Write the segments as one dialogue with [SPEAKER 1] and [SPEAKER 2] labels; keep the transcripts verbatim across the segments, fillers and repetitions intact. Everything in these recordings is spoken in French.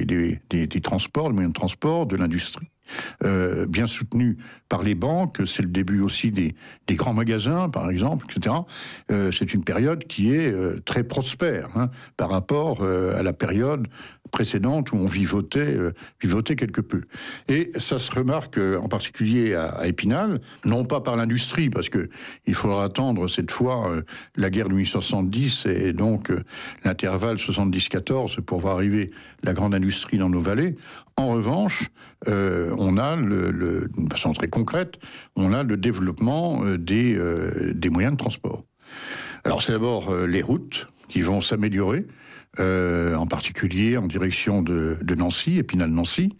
[SPEAKER 1] des, des, des transports, des moyens de transport, de l'industrie. Euh, bien soutenu par les banques, c'est le début aussi des, des grands magasins, par exemple, et cetera. Euh, c'est une période qui est euh, très prospère hein, par rapport euh, à la période précédente où on vivotait, euh, vivotait quelque peu. Et ça se remarque euh, en particulier à, à Épinal, non pas par l'industrie, parce que il faudra attendre cette fois euh, la guerre de mille huit cent soixante-dix et donc euh, l'intervalle soixante-dix quatorze pour voir arriver la grande industrie dans nos vallées. En revanche, euh, on a, le, le, d'une façon très concrète, on a le développement euh, des, euh, des moyens de transport. Alors c'est d'abord euh, les routes qui vont s'améliorer, euh, en particulier en direction de, de Nancy, Épinal-Nancy,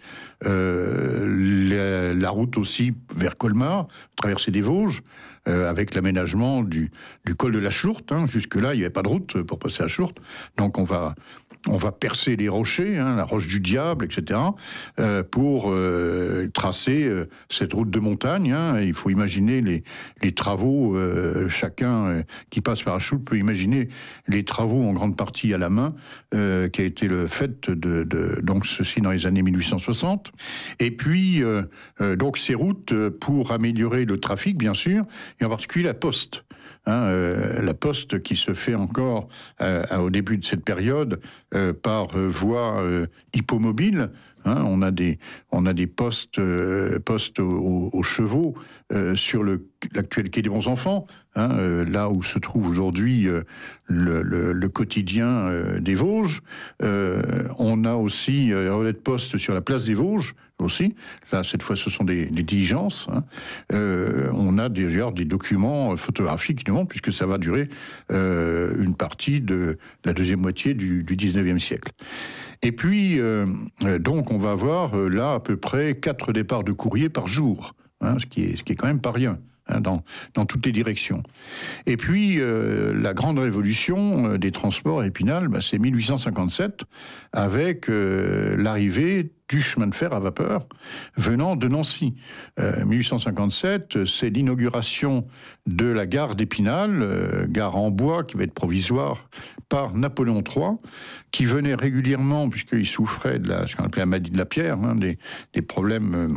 [SPEAKER 1] euh, la, la route aussi vers Colmar, traversée des Vosges, euh, avec l'aménagement du, du col de la Chourte. Hein. Jusque-là, il n'y avait pas de route pour passer à Chourte, donc on va... On va percer les rochers, hein, la roche du diable, et cetera, euh, pour euh, tracer euh, cette route de montagne. Hein. Il faut imaginer les, les travaux, euh, chacun euh, qui passe par la Chourte peut imaginer les travaux en grande partie à la main, euh, qui a été le fait de, de donc ceci dans les années mille huit cent soixante. Et puis, euh, euh, donc ces routes pour améliorer le trafic, bien sûr, et en particulier la poste. Hein, euh, la poste qui se fait encore euh, au début de cette période euh, par euh, voie euh, hippomobile. Hein, on a des on a des postes euh, postes aux, aux chevaux euh, sur le l'actuel quai des Bons Enfants, hein, euh, là où se trouve aujourd'hui euh, le, le, le quotidien euh, des Vosges. Euh, on a aussi euh, un relais de poste sur la place des Vosges aussi. Là, cette fois, ce sont des, des diligences. Hein. Euh, on a déjà des documents photographiques qui nous montrent, puisque ça va durer euh, une partie de la deuxième moitié du, du dix-neuvième siècle. Et puis, euh, donc, on va avoir euh, là à peu près quatre départs de courrier par jour, hein, ce qui est, ce qui est quand même pas rien. Dans, dans toutes les directions. Et puis, euh, la grande révolution euh, des transports à Épinal, bah, c'est mille huit cent cinquante-sept, avec euh, l'arrivée du chemin de fer à vapeur venant de Nancy. Euh, mille huit cent cinquante-sept, c'est l'inauguration de la gare d'Épinal, euh, gare en bois qui va être provisoire, par Napoléon trois, qui venait régulièrement, puisqu'il souffrait de la, ce qu'on appelait la maladie de la pierre, hein, des, des problèmes... Euh,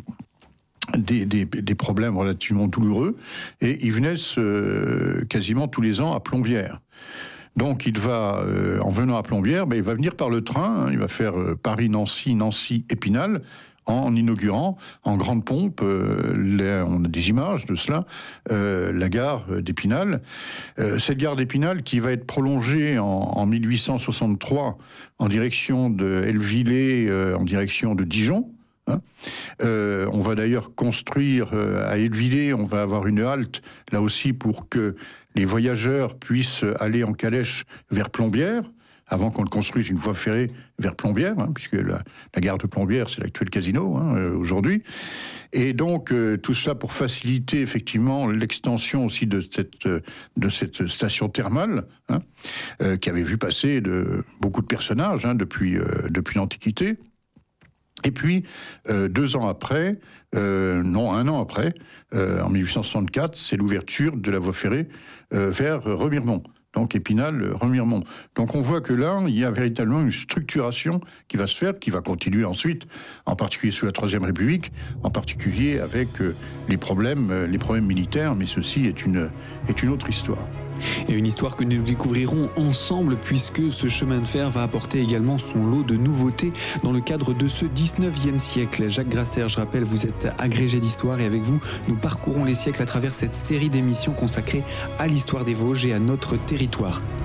[SPEAKER 1] Des, des, des problèmes relativement douloureux, et il venait euh, quasiment tous les ans à Plombières. Donc il va, euh, en venant à Plombières, ben, il va venir par le train, hein, il va faire euh, Paris-Nancy, Nancy-Épinal, en inaugurant en grande pompe, euh, les, on a des images de cela, euh, la gare d'Épinal. Euh, cette gare d'Épinal qui va être prolongée en, en mille huit cent soixante-trois en direction de Hellevillers, euh, en direction de Dijon. Hein euh, on va d'ailleurs construire euh, à Hellevillers, on va avoir une halte là aussi pour que les voyageurs puissent aller en calèche vers Plombières, avant qu'on le construise une voie ferrée vers Plombières, hein, puisque la, la gare de Plombières, c'est l'actuel casino hein, euh, aujourd'hui. Et donc, euh, tout ça pour faciliter effectivement l'extension aussi de cette, de cette station thermale, hein, euh, qui avait vu passer de, beaucoup de personnages hein, depuis, euh, depuis l'Antiquité. Et puis, euh, deux ans après, euh, non, un an après, euh, en mille huit cent soixante-quatre, c'est l'ouverture de la voie ferrée euh, vers Remiremont. Donc Épinal, Remiremont. Donc on voit que là, il y a véritablement une structuration qui va se faire, qui va continuer ensuite, en particulier sous la Troisième République, en particulier avec euh, les problèmes, euh, les problèmes militaires, mais ceci est une, est une autre histoire.
[SPEAKER 2] Et une histoire que nous découvrirons ensemble, puisque ce chemin de fer va apporter également son lot de nouveautés dans le cadre de ce dix-neuvième siècle. Jacques Grasser, je rappelle, vous êtes agrégé d'histoire et avec vous, nous parcourons les siècles à travers cette série d'émissions consacrées à l'histoire des Vosges et à notre territoire.